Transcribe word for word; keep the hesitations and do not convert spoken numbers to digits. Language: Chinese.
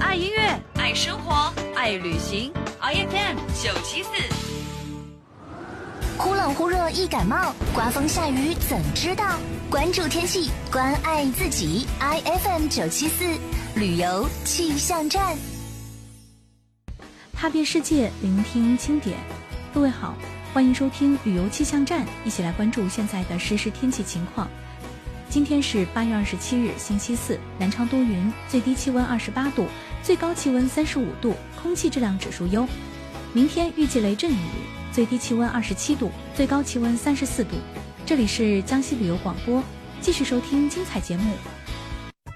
爱音乐，爱生活，爱旅行。I F M 九七四。 忽冷忽热易感冒，刮风下雨怎知道？关注天气，关爱自己。I F M 九七四旅游气象站， 踏遍世界，聆听经典。各位好，欢迎收听旅游气象站，一起来关注现在的实时天气情况。今天是八月二十七日，星期四，南昌多云，最低气温二十八度，最高气温三十五度，空气质量指数优。明天预计雷阵雨，最低气温二十七度，最高气温三十四度。这里是江西旅游广播，继续收听精彩节目，